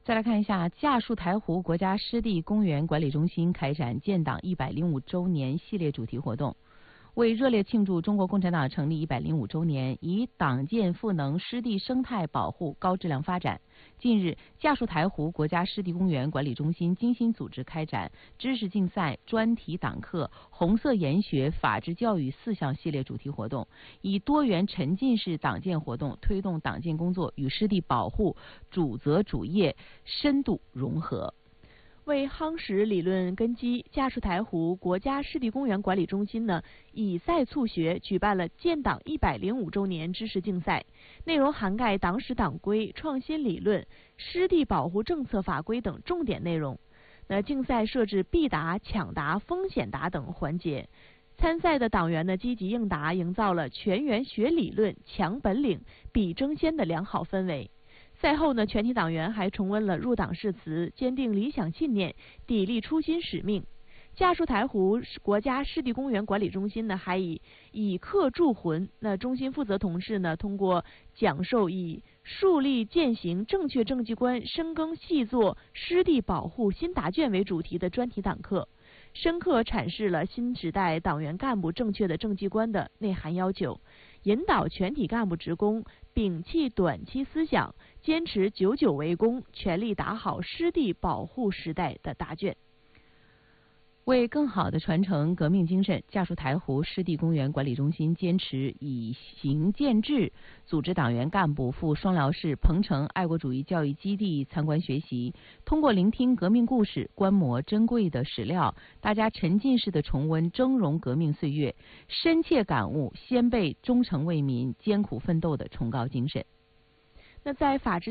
再来看一下，稼树台湖国家湿地公园管理中心开展建党105周年系列主题活动。为热烈庆祝中国共产党成立105周年，以党建赋能湿地生态保护高质量发展，近日，稼树台湖国家湿地公园管理中心精心组织开展知识竞赛、专题党课、红色研学、法治教育4项系列主题活动，以多元沉浸式党建活动推动党建工作与湿地保护主责主业深度融合。 为夯实理论根基，稼树台湖国家湿地公园管理中心以赛促学举办了建党105周年知识竞赛，内容涵盖党史党规、创新理论、湿地保护政策法规等重点内容。竞赛设置必答、抢答、风险答等环节。参赛的党员积极应答，营造了全员学理论、强本领、比争先的良好氛围。赛后全体党员还重温了入党誓词，坚定理想信念，砥砺初心使命。稼树台湖国家湿地公园管理中心还以课铸魂，中心负责同志通过讲授以树立践行正确政绩观、深耕细作湿地保护新答卷为主题的专题党课，深刻阐释了新时代党员干部正确的政绩观的内涵要求，引导全体干部职工摒弃短期思想，坚持久久为功，全力打好湿地保护时代的答卷。 为更好地传承革命精神，稼树台湖湿地公园管理中心坚持以行荐制，组织党员干部赴双辽市彭城爱国主义教育基地参观学习，通过聆听革命故事，观摩珍贵的史料，大家沉浸式的重温峥嵘革命岁月，深切感悟先辈忠诚为民、艰苦奋斗的崇高精神。 在法治